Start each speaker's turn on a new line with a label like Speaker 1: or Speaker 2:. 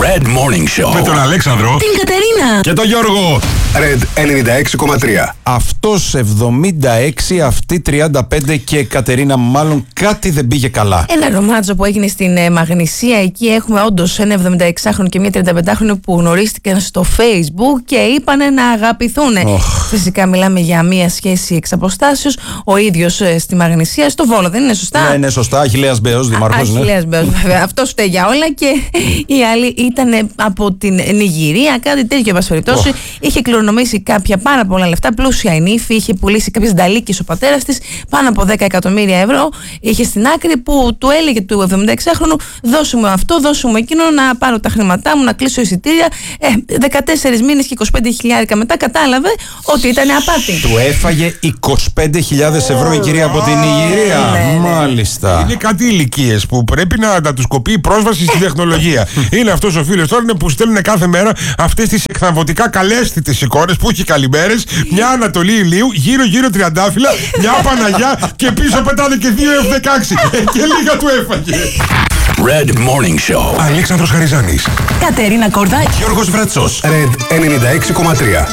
Speaker 1: Red Morning Show.
Speaker 2: Με τον Αλέξανδρο.
Speaker 3: Την Κατερίνα.
Speaker 2: Και τον Γιώργο.
Speaker 1: Red 96,3.
Speaker 4: Αυτός 76, αυτή 35 και Κατερίνα μάλλον κάτι δεν πήγε καλά.
Speaker 3: Ένα ρομάτζο που έγινε στην Μαγνησία. Εκεί έχουμε όντως ένα 76χρονο και μια 35χρονη που γνωρίστηκαν στο Facebook και είπανε να αγαπηθούν. Φυσικά μιλάμε για μια σχέση εξ αποστάσεως. Ο ίδιος στη Μαγνησία, στο Βόλο, δεν είναι σωστά?
Speaker 4: Ναι, είναι σωστά. Αχιλλέας Μπέος, δημαρχός.
Speaker 3: Αχιλλέας Μπέος, βέβαια. Αυτός φταίει για όλα. Και η άλλη ήταν από την Νιγηρία, κάτι τέτοιο, εν πάση περιπτώσει. Είχε κληρονομήσει κάποια πάρα πολλά λεφτά, πλούσια η νύφη, είχε πουλήσει κάποιες νταλίκες ο πατέρας της, πάνω από 10 εκατομμύρια ευρώ. Είχε στην άκρη που του έλεγε του 76χρονου: δώσου μου αυτό, δώσου μου εκείνο, να πάρω τα χρήματά μου, να κλείσω εισιτήρια. 14 μήνες και 25.000 μετά κατάλαβε ότι ήταν απάτη.
Speaker 4: Του έφαγε 25.000 ευρώ η κυρία από την Νιγηρία. Μάλιστα.
Speaker 2: Είναι κάτι ηλικίες που πρέπει να τους κοπεί η πρόσβαση στην τεχνολογία. Είναι αυτός ο φίλος τώρα που στέλνουν κάθε μέρα αυτές τις εκθαμβωτικά καλέσθητες εικόνες που έχει καλημέρες, μια Ανατολή ηλίου, γύρω-γύρω τριαντάφυλλα, μια Παναγιά και πίσω πετάνε και 2 F16. Και λίγα του έφαγε.
Speaker 1: Red Morning Show.
Speaker 2: Αλέξανδρος Χαριζάνης.
Speaker 3: Κατερίνα Κορδάκη.
Speaker 2: Γιώργος Βρατσός.
Speaker 1: Red 96,3.